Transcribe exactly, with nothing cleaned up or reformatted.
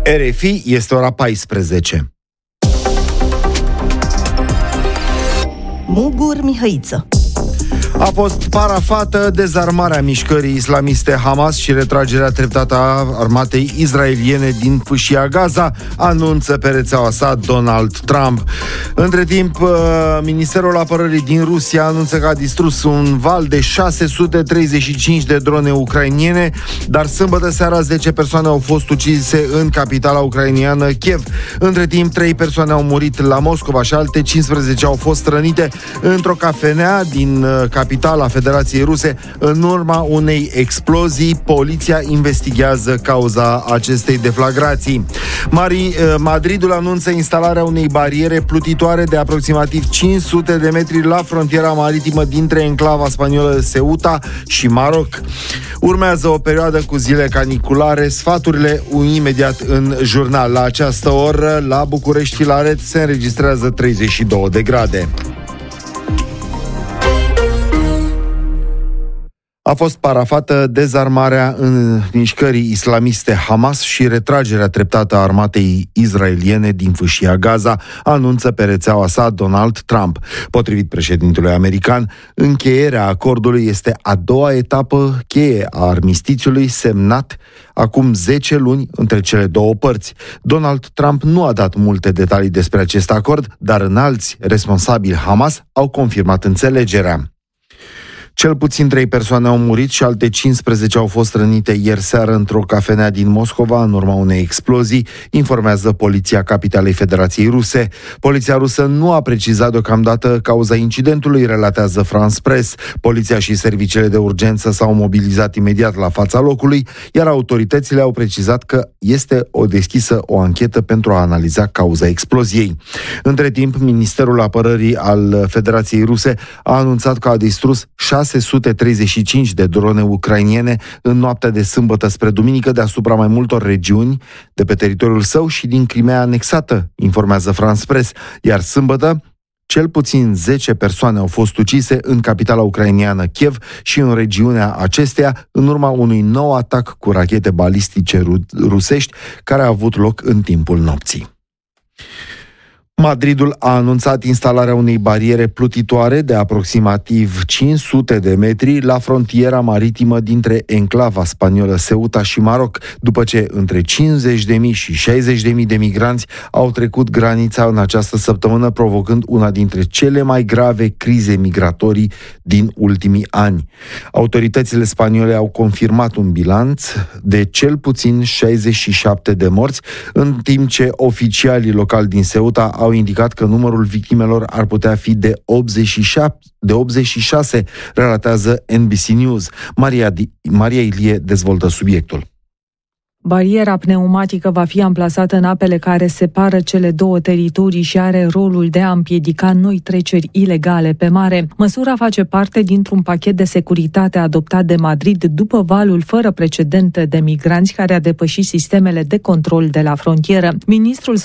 R F I, este ora paisprezece. Mugur Mihăiță. A fost parafată dezarmarea mișcării islamiste Hamas și retragerea treptată a armatei israeliene din fâșia Gaza, anunță pe rețeaua sa Donald Trump. Între timp, Ministerul Apărării din Rusia anunță că a distrus un val de șase sute treizeci și cinci de drone ucrainene, dar sâmbătă seara zece persoane au fost ucise în capitala ucraineană Kiev. Între timp, trei persoane au murit la Moscova și alte cincisprezece au fost rănite într-o cafenea din capitala Federației Ruse în urma unei explozii. Poliția investigează cauza acestei deflagrații. Mari, Madridul anunță instalarea unei bariere plutitoare de aproximativ cinci sute de metri la frontiera maritimă dintre enclava spaniolă Ceuta și Maroc. Urmează o perioadă cu zile caniculare, sfaturile imediat în jurnal. La această oră, la București Filaret, se înregistrează treizeci și două de grade. A fost parafată dezarmarea în mișcării islamiste Hamas și retragerea treptată a armatei israeliene din fâșia Gaza, anunță pe rețeaua sa Donald Trump. Potrivit președintelui american, încheierea acordului este a doua etapă cheie a armistițiului semnat acum zece luni între cele două părți. Donald Trump nu a dat multe detalii despre acest acord, dar înalți responsabili Hamas au confirmat înțelegerea. Cel puțin trei persoane au murit și alte cincisprezece au fost rănite ieri seară într-o cafenea din Moscova în urma unei explozii, informează Poliția Capitalei Federației Ruse. Poliția rusă nu a precizat deocamdată cauza incidentului, relatează France Press. Poliția și serviciile de urgență s-au mobilizat imediat la fața locului, iar autoritățile au precizat că este o deschisă o anchetă pentru a analiza cauza exploziei. Între timp, Ministerul Apărării al Federației Ruse a anunțat că a distrus șase sute treizeci și cinci de drone ucrainene în noaptea de sâmbătă spre duminică deasupra mai multor regiuni de pe teritoriul său și din Crimea anexată, informează France Press, iar sâmbătă cel puțin zece persoane au fost ucise în capitala ucraineană Kiev și în regiunea acesteia în urma unui nou atac cu rachete balistice rusești care a avut loc în timpul nopții. Madridul a anunțat instalarea unei bariere plutitoare de aproximativ cinci sute de metri la frontiera maritimă dintre enclava spaniolă Ceuta și Maroc, după ce între cincizeci de mii și șaizeci de mii de migranți au trecut granița în această săptămână, provocând una dintre cele mai grave crize migratorii din ultimii ani. Autoritățile spaniole au confirmat un bilanț de cel puțin șaizeci și șapte de morți, în timp ce oficialii locali din Ceuta au indicat că numărul victimelor ar putea fi de optzeci și șapte, de optzeci și șase, relatează N B C News. Maria, Maria Ilie dezvoltă subiectul. Bariera pneumatică va fi amplasată în apele care separă cele două teritorii și are rolul de a împiedica noi treceri ilegale pe mare. Măsura face parte dintr-un pachet de securitate adoptat de Madrid după valul fără precedent de migranți care a depășit sistemele de control de la frontieră. Ministrul